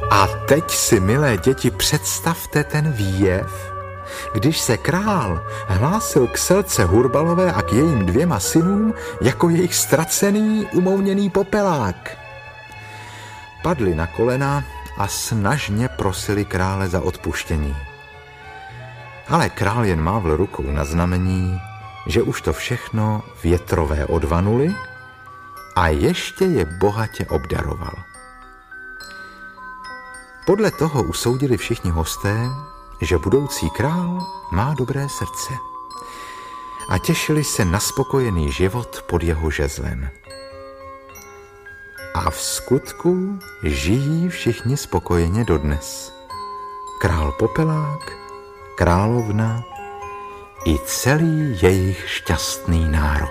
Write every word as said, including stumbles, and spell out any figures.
A teď si, milé děti, představte ten výjev, když se král hlásil k Selce Hurbalové a k jejím dvěma synům jako jejich ztracený, umouněný popelák. Padli na kolena a snažně prosili krále za odpuštění. Ale král jen mávl rukou na znamení, že už to všechno větrové odvanuli a ještě je bohatě obdaroval. Podle toho usoudili všichni hosté, že budoucí král má dobré srdce a těšili se na spokojený život pod jeho žezlem. A v skutku žijí všichni spokojeně dodnes. Král Popelák, královna i celý jejich šťastný národ.